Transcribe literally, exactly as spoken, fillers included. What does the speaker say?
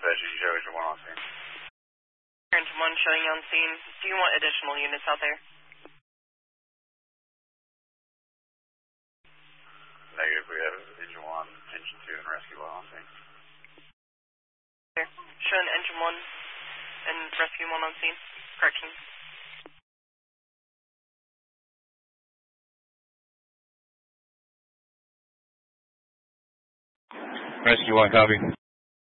dispatch, you show engine one on scene. Engine one showing you on scene. Do you want additional units out there? Negative, we have engine one, engine two, and rescue one on scene. There. Showing engine one and rescue one on scene. Correction. Rescue one, copy.